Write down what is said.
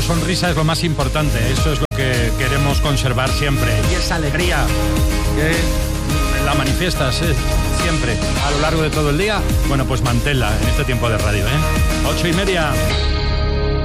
sonrisa es lo más importante, eso es lo que queremos conservar siempre. Y esa alegría que la manifiestas siempre a lo largo de todo el día, bueno, pues manténla en este tiempo de radio, 8:30.